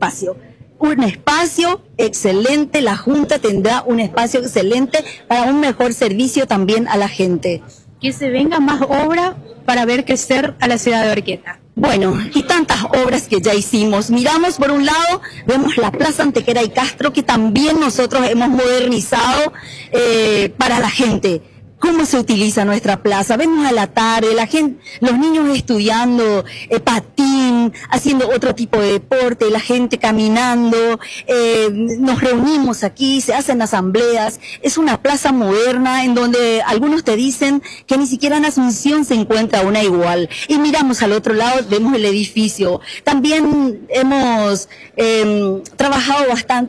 espacio. Un espacio excelente, la Junta tendrá un espacio excelente para un mejor servicio también a la gente. Que se venga más obra para ver crecer a la ciudad de Orqueta. Bueno, y tantas obras que ya hicimos. Miramos por un lado, vemos la Plaza Antequera y Castro, que también nosotros hemos modernizado para la gente. ¿Cómo se utiliza nuestra plaza? Vemos a la tarde, la gente, los niños estudiando patín, haciendo otro tipo de deporte, la gente caminando, nos reunimos aquí, se hacen asambleas. Es una plaza moderna en donde algunos te dicen que ni siquiera en Asunción se encuentra una igual. Y miramos al otro lado, vemos el edificio. También hemos trabajado bastante